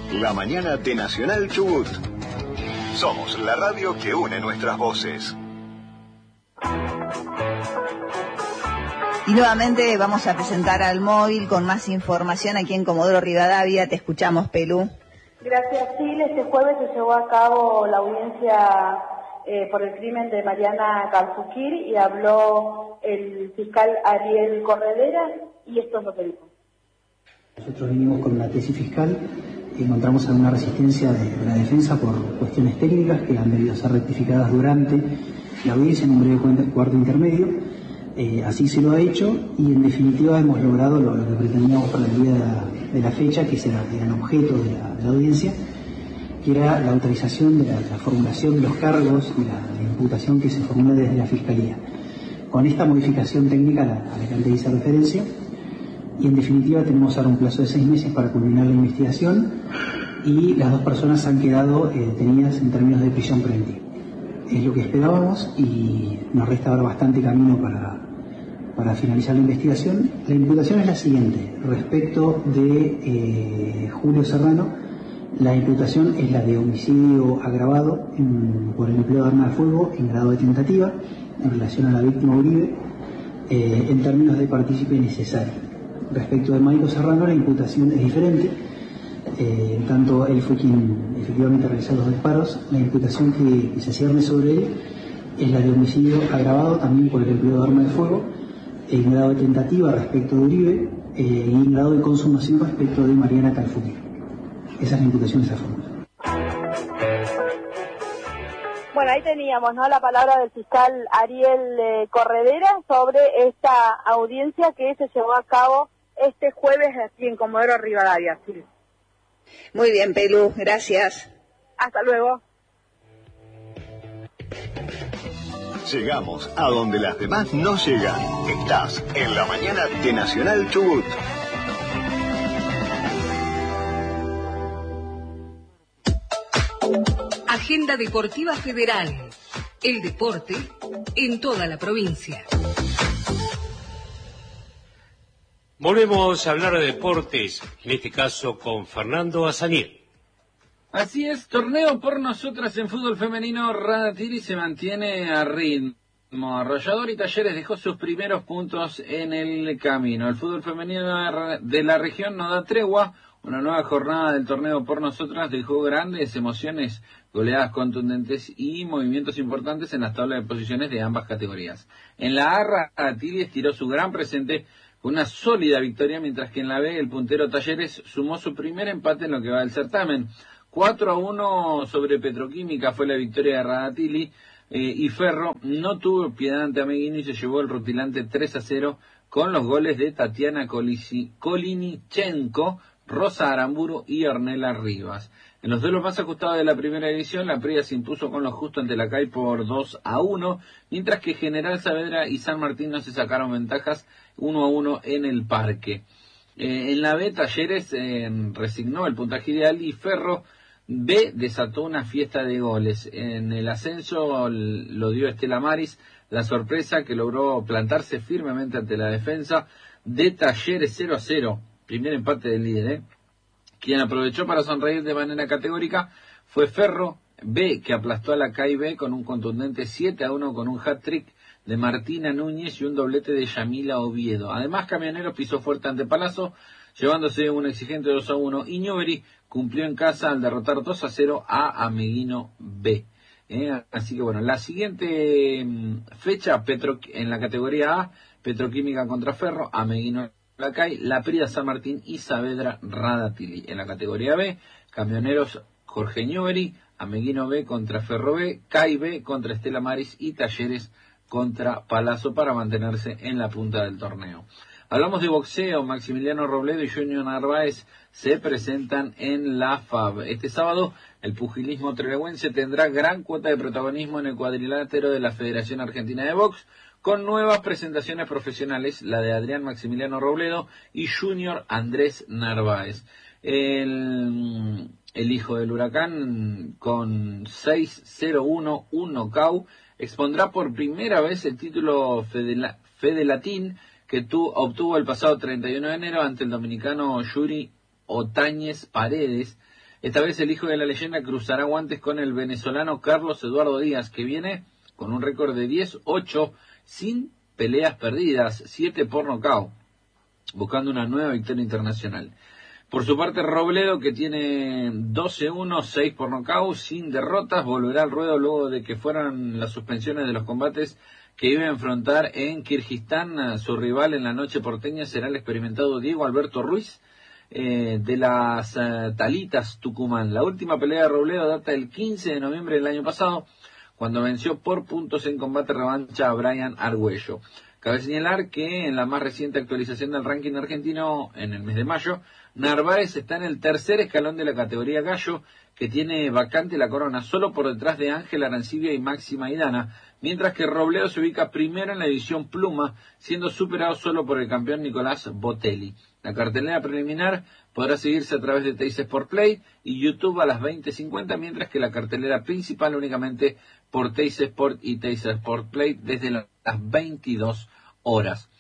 La mañana de Nacional Chubut. Somos la radio que une nuestras voces. Y nuevamente vamos a presentar al móvil con más información aquí en Comodoro Rivadavia. Te escuchamos, Pelú. Gracias, Sil. Este jueves se llevó a cabo la audiencia por el crimen de Mariana Calfuquir y habló el fiscal Ariel Corredera y esto es lo que dijo. Nosotros vinimos con una tesis fiscal, encontramos alguna resistencia de la defensa por cuestiones técnicas que han debido ser rectificadas durante la audiencia en un breve cuarto intermedio. Así se lo ha hecho y en definitiva hemos logrado lo que pretendíamos para el día de la fecha, que era el objeto de la audiencia, que era la autorización de la formulación de los cargos y la imputación que se formula desde la Fiscalía. Con esta modificación técnica a la que antes hice referencia, y en definitiva tenemos ahora un plazo de 6 meses para culminar la investigación y las dos personas han quedado detenidas en términos de prisión preventiva. Es lo que esperábamos y nos resta ahora bastante camino para finalizar la investigación. La imputación es la siguiente. Respecto de Julio Serrano, la imputación es la de homicidio agravado por el empleo de arma de fuego en grado de tentativa en relación a la víctima Uribe en términos de partícipe necesario. Respecto de Maico Serrano, la imputación es diferente. En tanto él fue quien efectivamente realizó los disparos, la imputación que se cierne sobre él es la de homicidio agravado también por el empleo de arma de fuego en grado de tentativa respecto de Uribe y en grado de consumación respecto de Mariana Calfuquir. Esa es la imputación de esa forma. Bueno, ahí teníamos, ¿no?, la palabra del fiscal Ariel Corredera sobre esta audiencia que se llevó a cabo este jueves aquí en Comodoro Rivadavia. Sí. Muy bien, Pelú, gracias. Hasta luego. Llegamos a donde las demás no llegan. Estás en la mañana de Nacional Chubut. Agenda Deportiva Federal. El deporte en toda la provincia. Volvemos a hablar de deportes, en este caso con Fernando Azaniel. Así es, torneo por nosotras en fútbol femenino. Radatiri se mantiene a ritmo arrollador y Talleres dejó sus primeros puntos en el camino. El fútbol femenino de la región no da tregua. Una nueva jornada del torneo por nosotras dejó grandes emociones, goleadas contundentes y movimientos importantes en las tablas de posiciones de ambas categorías. En la A, Radatiri estiró su gran presente con una sólida victoria, mientras que en la B el puntero Talleres sumó su primer empate en lo que va del certamen. 4-1 sobre Petroquímica fue la victoria de Radatili y Ferro no tuvo piedad ante Ameguino y se llevó el rutilante 3-0 con los goles de Tatiana Kolinichenko, Rosa Aramburu y Ornella Rivas. En los duelos más ajustados de la primera división, la Prida se impuso con lo justo ante la CAI por 2-1, mientras que General Saavedra y San Martín no se sacaron ventajas 1-1 en el parque. En la B, Talleres resignó el puntaje ideal y Ferro B desató una fiesta de goles. En el ascenso lo dio Estela Maris, la sorpresa que logró plantarse firmemente ante la defensa de Talleres 0-0, primer empate del líder. Quien aprovechó para sonreír de manera categórica fue Ferro B, que aplastó a la CAI B con un contundente 7-1 con un hat-trick de Martina Núñez y un doblete de Yamila Oviedo. Además, Camioneros pisó fuerte ante Palazzo, llevándose un exigente 2-1, y Newbery cumplió en casa al derrotar 2-0 a Ameguino B. Así que bueno, la siguiente fecha en la categoría A, Petroquímica contra Ferro, Ameguino Lacay, La Prida San Martín y Saavedra Radatili. En la categoría B, Camioneros Jorge Newbery, Ameguino B contra Ferro B, CAI B contra Estela Maris y Talleres contra Palazzo para mantenerse en la punta del torneo. Hablamos de boxeo. Maximiliano Robledo y Junior Narváez se presentan en la FAB. Este sábado el pugilismo trelewense tendrá gran cuota de protagonismo en el cuadrilátero de la Federación Argentina de Box, con nuevas presentaciones profesionales, la de Adrián Maximiliano Robledo y Junior Andrés Narváez. El hijo del huracán, con 6-0-1, un knockout, expondrá por primera vez el título Fedelatín que obtuvo el pasado 31 de enero ante el dominicano Yuri Otañez Paredes. Esta vez el hijo de la leyenda cruzará guantes con el venezolano Carlos Eduardo Díaz, que viene con un récord de 10-8 sin peleas perdidas, 7 por nocaut, buscando una nueva victoria internacional. Por su parte, Robledo, que tiene 12-1, 6 por nocaut, sin derrotas, volverá al ruedo luego de que fueran las suspensiones de los combates que iba a enfrentar en Kirguistán. Su rival en la noche porteña será el experimentado Diego Alberto Ruiz, de las Talitas Tucumán. La última pelea de Robledo data del 15 de noviembre del año pasado, cuando venció por puntos en combate revancha a Brian Argüello. Cabe señalar que en la más reciente actualización del ranking argentino, en el mes de mayo, Narváez está en el tercer escalón de la categoría gallo, que tiene vacante la corona solo por detrás de Ángel Arancibia y Máxima Maidana, mientras que Robledo se ubica primero en la división pluma, siendo superado solo por el campeón Nicolás Botelli. La cartelera preliminar podrá seguirse a través de Teis Sport Play y YouTube a las 20:50, mientras que la cartelera principal únicamente por Teis Sport y Teis Sport Play desde las 22 horas.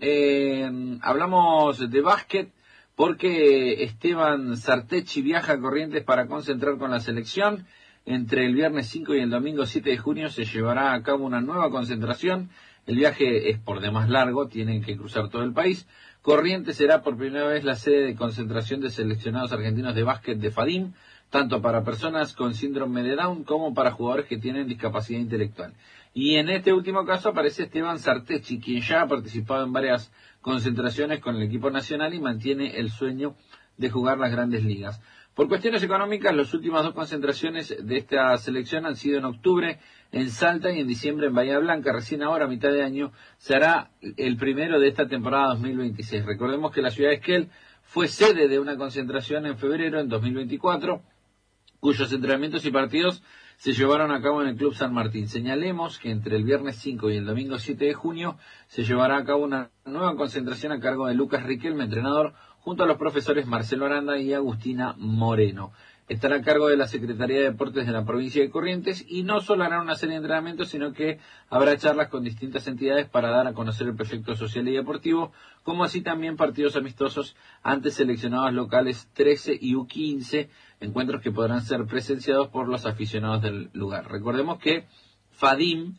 Hablamos de básquet porque Esteban Sartechi viaja a Corrientes para concentrar con la selección. Entre el viernes 5 y el domingo 7 de junio se llevará a cabo una nueva concentración. El viaje es por demás largo, tienen que cruzar todo el país. Corrientes será por primera vez la sede de concentración de seleccionados argentinos de básquet de FADIM, tanto para personas con síndrome de Down como para jugadores que tienen discapacidad intelectual. Y en este último caso aparece Esteban Sartechi, quien ya ha participado en varias concentraciones con el equipo nacional y mantiene el sueño de jugar las grandes ligas. Por cuestiones económicas, las últimas 2 concentraciones de esta selección han sido en octubre en Salta y en diciembre en Bahía Blanca. Recién ahora, a mitad de año, se hará el primero de esta temporada 2026. Recordemos que la ciudad de Esquel fue sede de una concentración en febrero en 2024, cuyos entrenamientos y partidos se llevaron a cabo en el Club San Martín. Señalemos que entre el viernes 5 y el domingo 7 de junio se llevará a cabo una nueva concentración a cargo de Lucas Riquelme, entrenador, junto a los profesores Marcelo Aranda y Agustina Moreno. Estará a cargo de la Secretaría de Deportes de la provincia de Corrientes y no solo hará una serie de entrenamientos, sino que habrá charlas con distintas entidades para dar a conocer el proyecto social y deportivo, como así también partidos amistosos ante seleccionados locales 13 y U15, encuentros que podrán ser presenciados por los aficionados del lugar. Recordemos que FADIM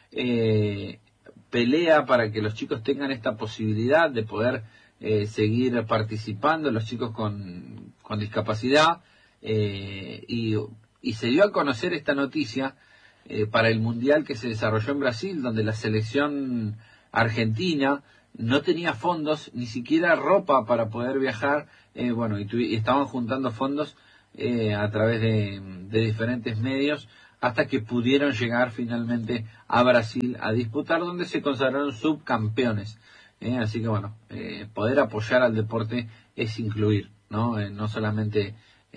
pelea para que los chicos tengan esta posibilidad de poder seguir participando, los chicos con discapacidad, y se dio a conocer esta noticia para el Mundial que se desarrolló en Brasil, donde la selección argentina no tenía fondos, ni siquiera ropa para poder viajar, y estaban juntando fondos a través de diferentes medios hasta que pudieron llegar finalmente a Brasil a disputar, donde se consagraron subcampeones. Así que poder apoyar al deporte es incluir, no solamente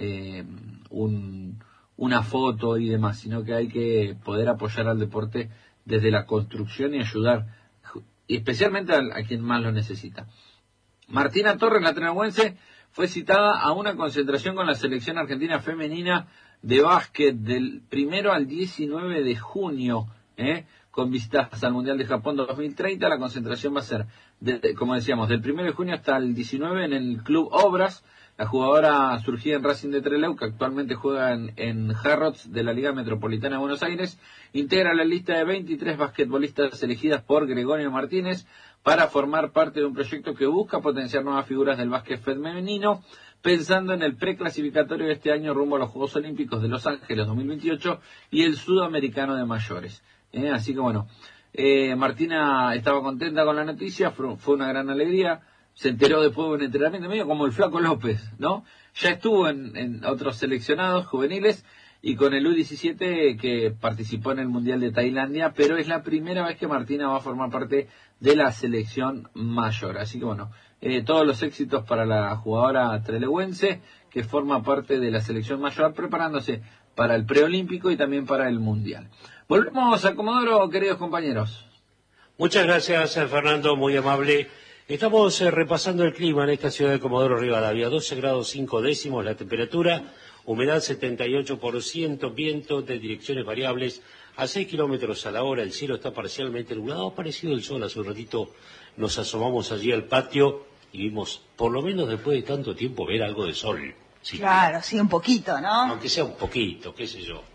una foto y demás, sino que hay que poder apoyar al deporte desde la construcción y ayudar, y especialmente a quien más lo necesita. Martina Torres, la trinagüense, fue citada a una concentración con la selección argentina femenina de básquet del 1 al 19 de junio, con vistas al Mundial de Japón 2030. La concentración va a ser, como decíamos, del 1 de junio hasta el 19 en el Club Obras. La jugadora surgida en Racing de Trelew, que actualmente juega en Harrods de la Liga Metropolitana de Buenos Aires, integra la lista de 23 basquetbolistas elegidas por Gregorio Martínez para formar parte de un proyecto que busca potenciar nuevas figuras del básquet femenino, pensando en el preclasificatorio de este año rumbo a los Juegos Olímpicos de Los Ángeles 2028 y el Sudamericano de Mayores. Así que Martina estaba contenta con la noticia, fue una gran alegría. Se enteró después de un entrenamiento medio como el Flaco López, ¿no? Ya estuvo en otros seleccionados juveniles y con el U17 que participó en el Mundial de Tailandia, pero es la primera vez que Martina va a formar parte de la selección mayor. Así que todos los éxitos para la jugadora trelewense que forma parte de la selección mayor, preparándose para el preolímpico y también para el Mundial. Volvemos a Comodoro, queridos compañeros. Muchas gracias, Fernando, muy amable. Estamos repasando el clima en esta ciudad de Comodoro Rivadavia. 12 grados 5 décimos la temperatura, humedad 78%, viento de direcciones variables a 6 kilómetros a la hora. El cielo está parcialmente nublado, ha aparecido el sol. Hace un ratito nos asomamos allí al patio y vimos, por lo menos después de tanto tiempo, ver algo de sol. Sí. Claro, sí, un poquito, ¿no? Aunque sea un poquito, qué sé yo.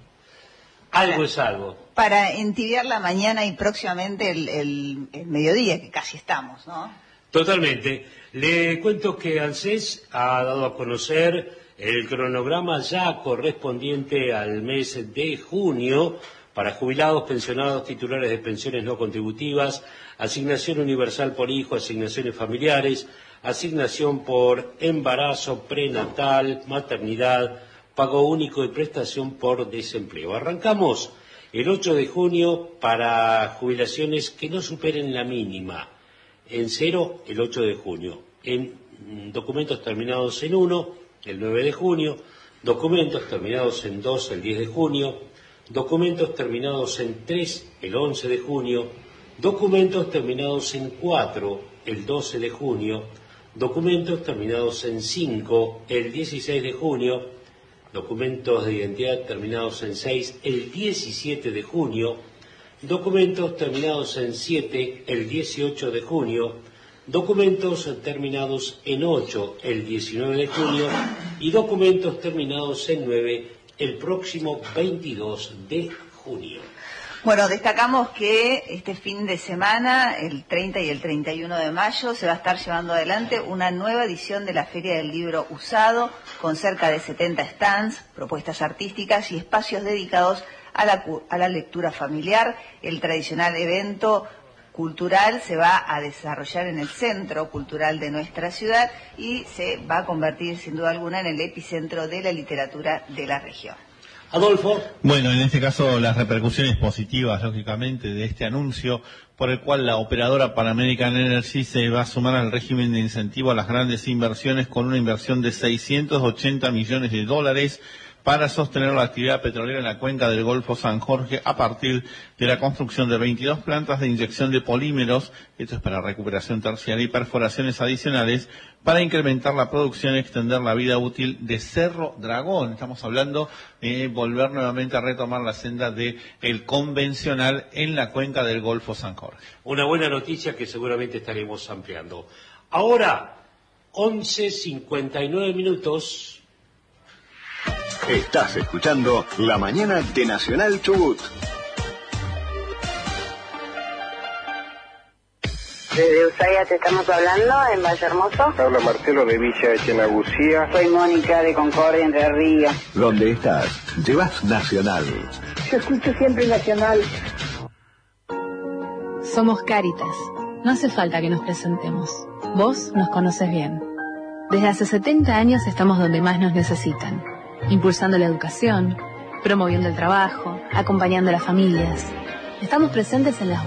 Algo es algo. Para entibiar la mañana y próximamente el mediodía, que casi estamos, ¿no? Totalmente. Le cuento que ANSES ha dado a conocer el cronograma ya correspondiente al mes de junio para jubilados, pensionados, titulares de pensiones no contributivas, asignación universal por hijo, asignaciones familiares, asignación por embarazo prenatal, maternidad, pago único y prestación por desempleo. Arrancamos el 8 de junio para jubilaciones que no superen la mínima. En 0, el 8 de junio. En documentos terminados en 1, el 9 de junio. Documentos terminados en 2, el 10 de junio. Documentos terminados en 3, el 11 de junio. Documentos terminados en 4, el 12 de junio. Documentos terminados en 5, el 16 de junio. Documentos de identidad terminados en 6, el 17 de junio. Documentos terminados en 7, el 18 de junio. Documentos terminados en 8, el 19 de junio. Y documentos terminados en 9, el próximo 22 de junio. Bueno, destacamos que este fin de semana, el 30 y el 31 de mayo, se va a estar llevando adelante una nueva edición de la Feria del Libro Usado, con cerca de 70 stands, propuestas artísticas y espacios dedicados a la lectura familiar. El tradicional evento cultural se va a desarrollar en el centro cultural de nuestra ciudad y se va a convertir sin duda alguna en el epicentro de la literatura de la región. Adolfo. Bueno, en este caso las repercusiones positivas, lógicamente, de este anuncio por el cual la operadora Pan American Energy se va a sumar al régimen de incentivo a las grandes inversiones con una inversión de $680 millones para sostener la actividad petrolera en la cuenca del Golfo San Jorge a partir de la construcción de 22 plantas de inyección de polímeros, esto es para recuperación terciaria y perforaciones adicionales, para incrementar la producción y extender la vida útil de Cerro Dragón. Estamos hablando de volver nuevamente a retomar la senda del convencional en la cuenca del Golfo San Jorge. Una buena noticia que seguramente estaremos ampliando. Ahora, 11:59 minutos. Estás escuchando La Mañana de Nacional Chubut. Desde Ushuaia te estamos hablando, en Valle Hermoso. Habla Marcelo de Villa Echenagucía. Soy Mónica de Concordia, Entre Ríos. ¿Dónde estás? Llevas Nacional. Yo escucho siempre Nacional. Somos Cáritas. No hace falta que nos presentemos. Vos nos conoces bien. Desde hace 70 años estamos donde más nos necesitan. Impulsando la educación, promoviendo el trabajo, acompañando a las familias. Estamos presentes en las